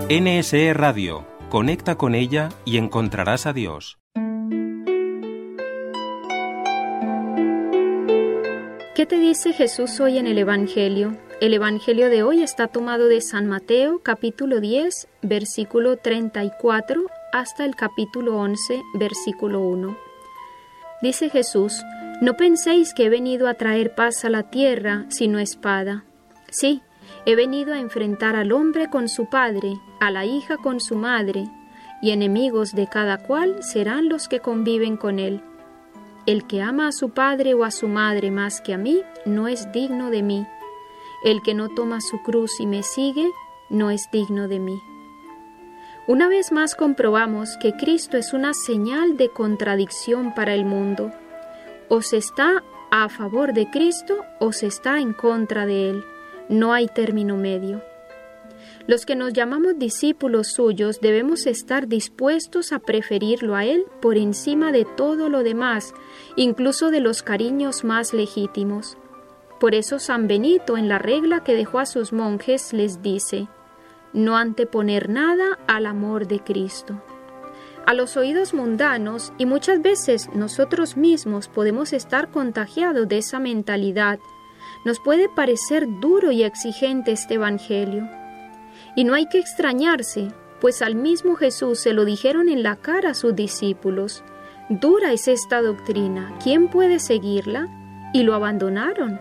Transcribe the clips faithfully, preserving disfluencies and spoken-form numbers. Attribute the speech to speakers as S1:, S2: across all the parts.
S1: N S E Radio. Conecta con ella y encontrarás a Dios.
S2: ¿Qué te dice Jesús hoy en el Evangelio? El Evangelio de hoy está tomado de San Mateo, capítulo diez, versículo treinta y cuatro, hasta el capítulo once, versículo uno. Dice Jesús: «No penséis que he venido a traer paz a la tierra, sino espada. Sí, he venido a enfrentar al hombre con su padre, a la hija con su madre, y enemigos de cada cual serán los que conviven con él. El que ama a su padre o a su madre más que a mí, no es digno de mí. El que no toma su cruz y me sigue, no es digno de mí». Una vez más comprobamos que Cristo es una señal de contradicción para el mundo. O se está a favor de Cristo o se está en contra de Él. No hay término medio. Los que nos llamamos discípulos suyos debemos estar dispuestos a preferirlo a Él por encima de todo lo demás, incluso de los cariños más legítimos. Por eso San Benito, en la regla que dejó a sus monjes, les dice: «No anteponer nada al amor de Cristo». A los oídos mundanos, y muchas veces nosotros mismos podemos estar contagiados de esa mentalidad, nos puede parecer duro y exigente este Evangelio. Y no hay que extrañarse, pues al mismo Jesús se lo dijeron en la cara a sus discípulos: «Dura es esta doctrina, ¿quién puede seguirla?», y lo abandonaron.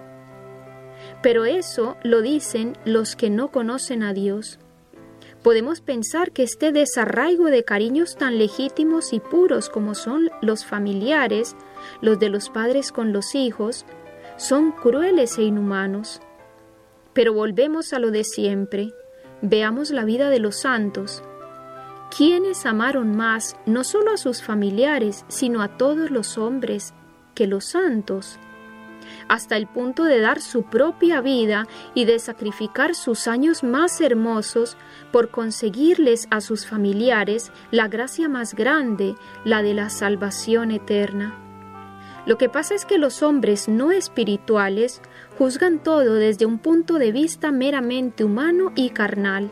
S2: Pero eso lo dicen los que no conocen a Dios. Podemos pensar que este desarraigo de cariños tan legítimos y puros como son los familiares, los de los padres con los hijos, son crueles e inhumanos. Pero volvemos a lo de siempre. Veamos la vida de los santos. ¿Quiénes amaron más no solo a sus familiares, sino a todos los hombres que los santos? Hasta el punto de dar su propia vida y de sacrificar sus años más hermosos por conseguirles a sus familiares la gracia más grande, la de la salvación eterna. Lo que pasa es que los hombres no espirituales juzgan todo desde un punto de vista meramente humano y carnal.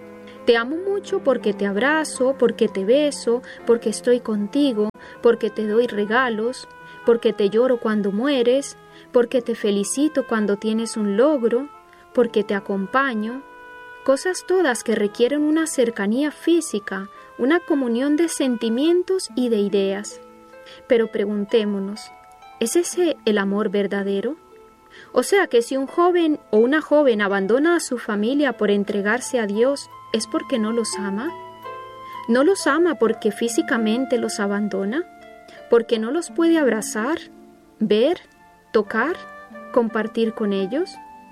S2: Te amo mucho porque te abrazo, porque te beso, porque estoy contigo, porque te doy regalos, porque te lloro cuando mueres, porque te felicito cuando tienes un logro, porque te acompaño. Cosas todas que requieren una cercanía física, una comunión de sentimientos y de ideas. Pero preguntémonos, ¿es ese el amor verdadero? O sea que si un joven o una joven abandona a su familia por entregarse a Dios, ¿es porque no los ama? ¿No los ama porque físicamente los abandona? ¿Porque no los puede abrazar, ver, tocar, compartir con ellos?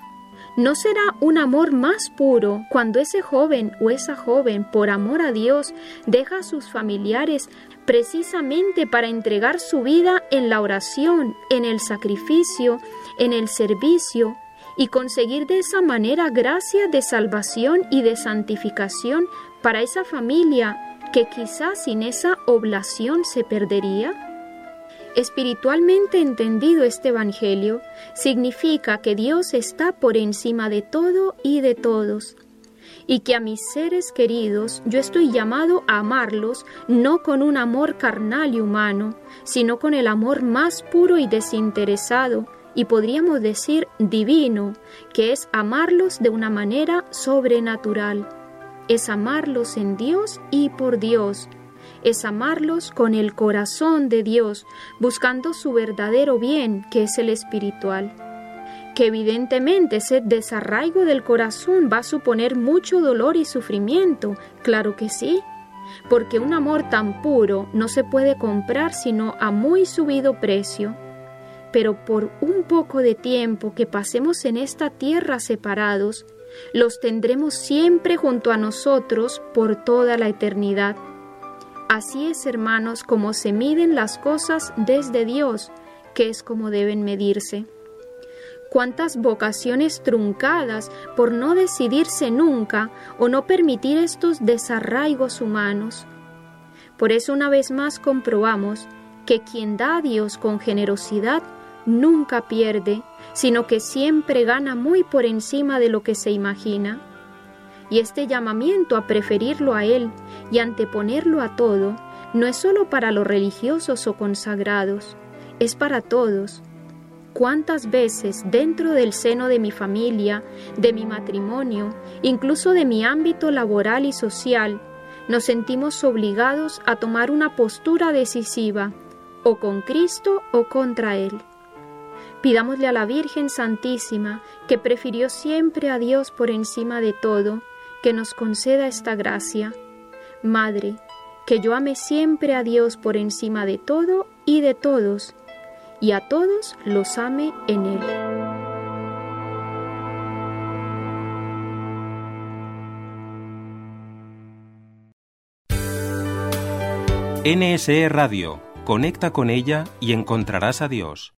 S2: ¿No será un amor más puro cuando ese joven o esa joven, por amor a Dios, deja a sus familiares precisamente para entregar su vida en la oración, en el sacrificio, en el servicio, y conseguir de esa manera gracia de salvación y de santificación para esa familia que quizás sin esa oblación se perdería? Espiritualmente entendido, este Evangelio significa que Dios está por encima de todo y de todos, y que a mis seres queridos yo estoy llamado a amarlos no con un amor carnal y humano, sino con el amor más puro y desinteresado, y podríamos decir divino, que es amarlos de una manera sobrenatural. Es amarlos en Dios y por Dios. Es amarlos con el corazón de Dios, buscando su verdadero bien, que es el espiritual. Que evidentemente ese desarraigo del corazón va a suponer mucho dolor y sufrimiento, claro que sí, porque un amor tan puro no se puede comprar sino a muy subido precio. Pero por un poco de tiempo que pasemos en esta tierra separados, los tendremos siempre junto a nosotros por toda la eternidad. Así es, hermanos, como se miden las cosas desde Dios, que es como deben medirse. Cuántas vocaciones truncadas por no decidirse nunca o no permitir estos desarraigos humanos. Por eso una vez más comprobamos que quien da a Dios con generosidad nunca pierde, sino que siempre gana muy por encima de lo que se imagina. Y este llamamiento a preferirlo a Él y anteponerlo a todo, no es solo para los religiosos o consagrados, es para todos. ¿Cuántas veces dentro del seno de mi familia, de mi matrimonio, incluso de mi ámbito laboral y social, nos sentimos obligados a tomar una postura decisiva, o con Cristo o contra Él? Pidámosle a la Virgen Santísima, que prefirió siempre a Dios por encima de todo, que nos conceda esta gracia. Madre, que yo ame siempre a Dios por encima de todo y de todos, y a todos los ame en Él.
S1: N S E Radio. Conecta con ella y encontrarás a Dios.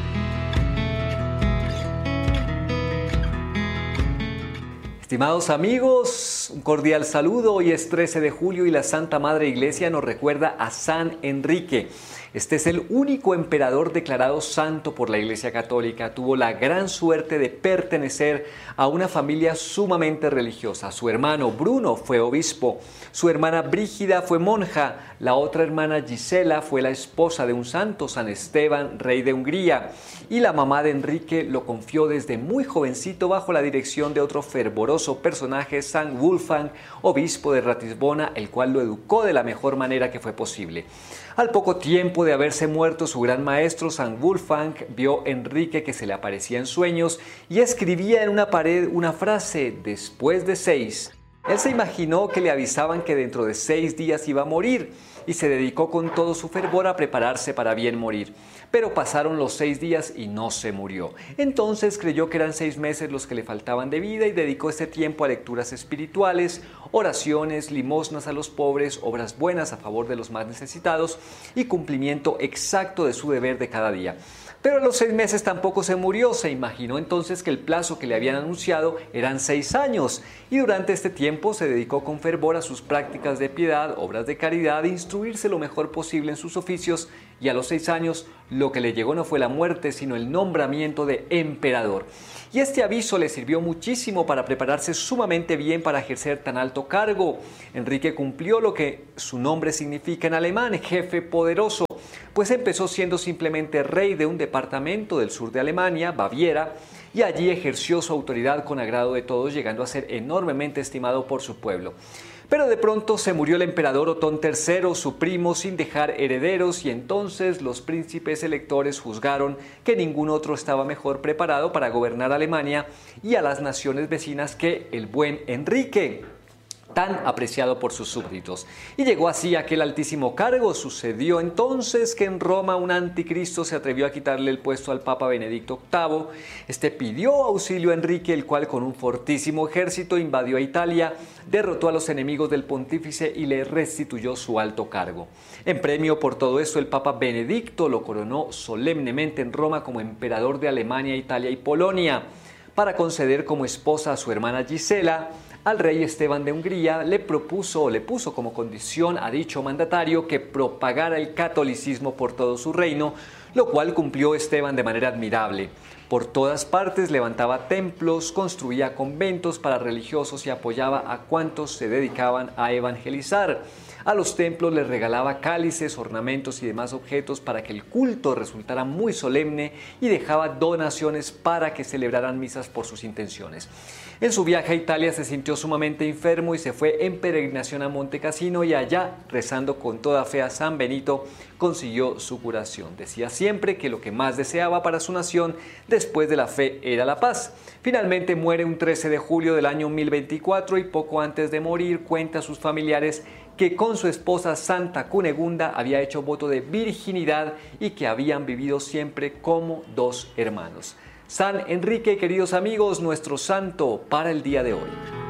S3: Estimados amigos, un cordial saludo. Hoy es trece de julio y la Santa Madre Iglesia nos recuerda a San Enrique. Este es el único emperador declarado santo por la Iglesia Católica. Tuvo la gran suerte de pertenecer a una familia sumamente religiosa. Su hermano Bruno fue obispo, su hermana Brígida fue monja, la otra hermana Gisela fue la esposa de un santo, San Esteban, rey de Hungría, y la mamá de Enrique lo confió desde muy jovencito bajo la dirección de otro fervoroso personaje, San Wulfang, obispo de Ratisbona, el cual lo educó de la mejor manera que fue posible. Al poco tiempo de haberse muerto su gran maestro, San Wulfang vio a Enrique que se le aparecía en sueños y escribía en una pared una frase: después de seis. Él se imaginó que le avisaban que dentro de seis días iba a morir y se dedicó con todo su fervor a prepararse para bien morir. Pero pasaron los seis días y no se murió. Entonces creyó que eran seis meses los que le faltaban de vida y dedicó este tiempo a lecturas espirituales, oraciones, limosnas a los pobres, obras buenas a favor de los más necesitados y cumplimiento exacto de su deber de cada día. Pero a los seis meses tampoco se murió. Se imaginó entonces que el plazo que le habían anunciado eran seis años y durante este tiempo se dedicó con fervor a sus prácticas de piedad, obras de caridad e instruirse lo mejor posible en sus oficios, y a los seis años lo que le llegó no fue la muerte sino el nombramiento de emperador. Y este aviso le sirvió muchísimo para prepararse sumamente bien para ejercer tan alto cargo. Enrique cumplió lo que su nombre significa en alemán, jefe poderoso, pues empezó siendo simplemente rey de un departamento del sur de Alemania, Baviera, y allí ejerció su autoridad con agrado de todos, llegando a ser enormemente estimado por su pueblo. Pero de pronto se murió el emperador Otón tercero, su primo, sin dejar herederos, y entonces los príncipes electores juzgaron que ningún otro estaba mejor preparado para gobernar Alemania y a las naciones vecinas que el buen Enrique, tan apreciado por sus súbditos. Y llegó así a aquel altísimo cargo. Sucedió entonces que en Roma un anticristo se atrevió a quitarle el puesto al Papa Benedicto octavo. Este pidió auxilio a Enrique, el cual con un fortísimo ejército invadió a Italia, derrotó a los enemigos del pontífice y le restituyó su alto cargo. En premio por todo esto, el Papa Benedicto lo coronó solemnemente en Roma como emperador de Alemania, Italia y Polonia, para conceder como esposa a su hermana Gisela. Al rey Esteban de Hungría le propuso o le puso como condición a dicho mandatario que propagara el catolicismo por todo su reino, lo cual cumplió Esteban de manera admirable. Por todas partes levantaba templos, construía conventos para religiosos y apoyaba a cuantos se dedicaban a evangelizar. A los templos les regalaba cálices, ornamentos y demás objetos para que el culto resultara muy solemne y dejaba donaciones para que celebraran misas por sus intenciones. En su viaje a Italia se sintió sumamente enfermo y se fue en peregrinación a Monte Cassino, y allá, rezando con toda fe a San Benito, consiguió su curación. Decía siempre que lo que más deseaba para su nación después de la fe era la paz. Finalmente muere un trece de julio del año mil veinticuatro y poco antes de morir cuenta a sus familiares que con su esposa Santa Cunegunda había hecho voto de virginidad y que habían vivido siempre como dos hermanos. San Enrique, queridos amigos, nuestro santo para el día de hoy.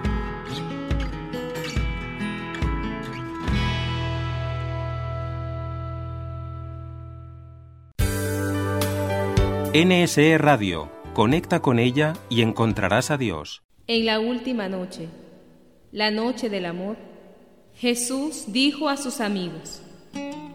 S1: N S E Radio. Conecta con ella y encontrarás a Dios.
S4: En la última noche, la noche del amor, Jesús dijo a sus amigos: